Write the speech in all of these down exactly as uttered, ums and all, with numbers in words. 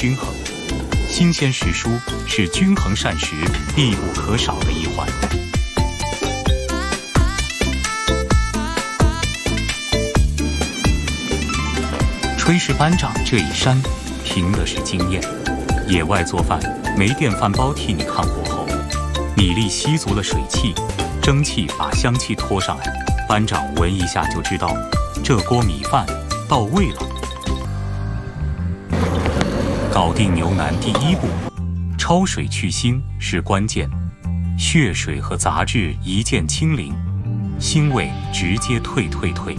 均衡。新鲜时蔬是均衡膳食必不可少的一环。炊事班长这一山，凭的是经验。野外做饭，没电饭煲替你看火候，米粒吸足了水汽，蒸汽把香气拖上来，班长闻一下就知道，这锅米饭到位了。搞定牛腩第一步，焯水去腥是关键，血水和杂质一键清零，腥味直接退退退。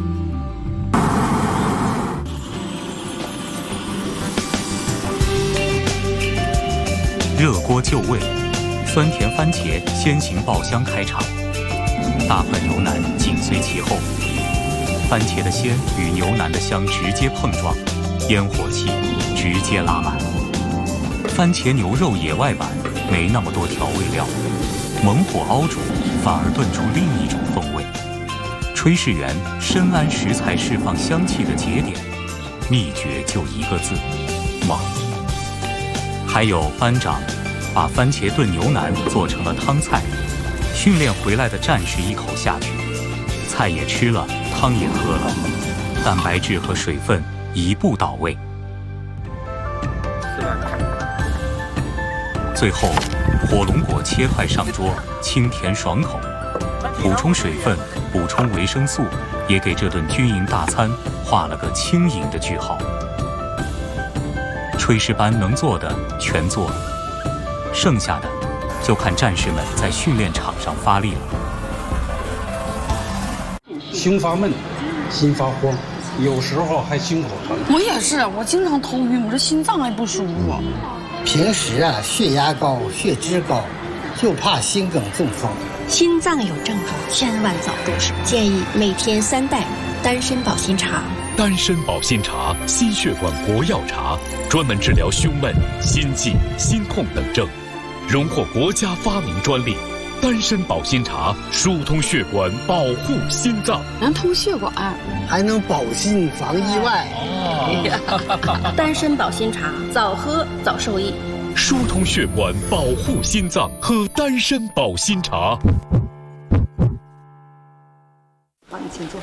热锅就位，酸甜番茄先行爆香开场，大块牛腩紧随其后，番茄的鲜与牛腩的香直接碰撞，烟火气直接拉满。番茄牛肉野外版没那么多调味料，猛火熬煮反而炖出另一种风味。炊事员深谙食材释放香气的节点，秘诀就一个字：猛。还有班长把番茄炖牛腩做成了汤菜，训练回来的战士一口下去，菜也吃了，汤也喝了，蛋白质和水分一步到位。最后，火龙果切块上桌，清甜爽口，补充水分，补充维生素，也给这顿军营大餐画了个轻盈的句号。炊事班能做的全做了，剩下的就看战士们在训练场上发力了。 胸发闷，心发慌，有时候还心口疼。 我也是，我经常头晕，我这心脏还不舒服。 平时啊，血压高，血脂高，就怕心梗中风。 心脏有症状，千万早入手。建议每天三袋丹参保心茶。 丹参保心茶，心血管国药茶，专门治疗胸闷、心悸、心痛等症，荣获国家发明专利。丹参保心茶疏通血管，保护心脏， 能通血管， 还能保心防意外。 哦、丹参保心茶，早喝早受益。 疏通血管，保护心脏，喝丹参保心茶。 帮你请坐。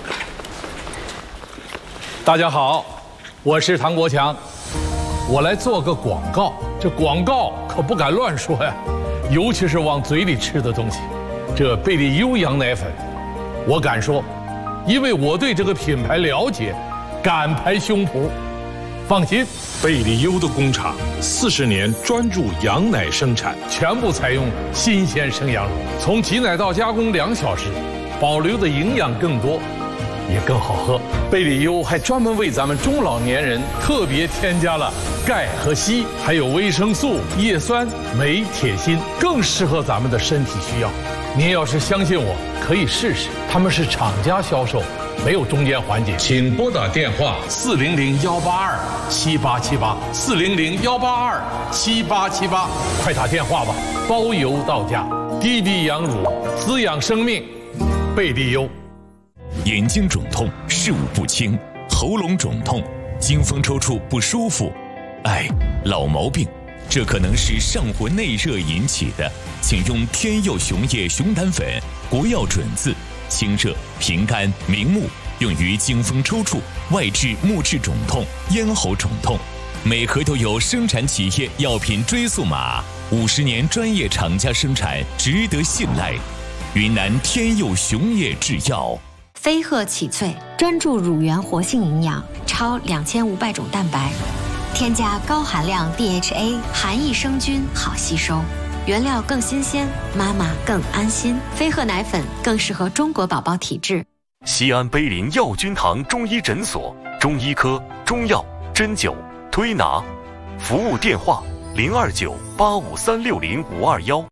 大家好，我是唐国强，我来做个广告。这广告可不敢乱说呀，尤其是往嘴里吃的东西。这贝利优羊奶粉，我敢说，因为我对这个品牌了解，敢拍胸脯。放心， 贝利优的工厂四十年专注羊奶生产， 全部采用新鲜生羊乳，从挤奶到加工两小时，保留的营养更多。也更好喝。贝利优还专门为咱们中老年人特别添加了钙和硒，还有维生素、叶酸、镁、铁、锌，更适合咱们的身体需要。您要是相信我，可以试试。他们是厂家销售，没有中间环节。 请拨打电话四零零幺八二七八七八，四零零幺八二七八七八，快打电话吧，包邮到家。低低羊乳，滋养生命，贝利优。 眼睛肿痛，视物不清，喉咙肿痛，经风抽搐不舒服，哎，老毛病，这可能是上火内热引起的，请用天佑熊叶熊胆粉，国药准字，清热平肝明目，用于经风抽搐、外痔、目痔肿痛、咽喉肿痛。每盒都有生产企业药品追溯码，五十年专业厂家生产，值得信赖。云南天佑熊叶制药。 飞鹤启萃专注乳源活性营养，超两千五百种蛋白，添加高含量 D H A， 含益生菌，好吸收，原料更新鲜，妈妈更安心。飞鹤奶粉更适合中国宝宝体质。 西安碑林药君堂中医诊所，中医科、中药、针灸、推拿，服务电话零二九八五三六零五二幺。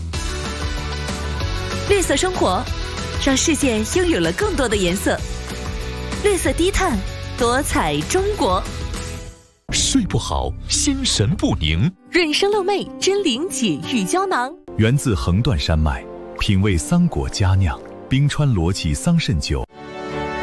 绿色生活，让世界拥有了更多的颜色。绿色低碳，多彩中国。 睡不好，心神不宁。 润生露媚真灵解郁胶囊， 源自横断山脉，品味桑果佳酿，冰川罗奇桑葚酒